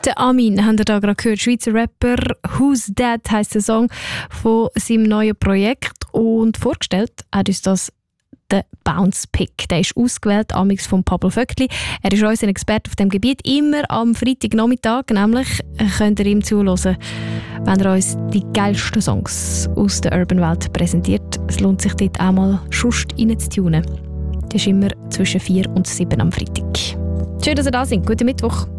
Der Amin, habt ihr da gerade gehört, Schweizer Rapper «Who's That» heisst der Song von seinem neuen Projekt. Und vorgestellt hat uns das der Bounce Pick. Der ist ausgewählt, amix von Pablo Vöckli. Er ist unser Experte auf dem Gebiet. Immer am Freitagnachmittag, nämlich könnt ihr ihm zuhören, wenn er uns die geilsten Songs aus der Urban-Welt präsentiert. Es lohnt sich dort auch mal Schust reinzutunen. Das ist immer zwischen 4 und 7 am Freitag. Schön, dass ihr da seid. Guten Mittwoch.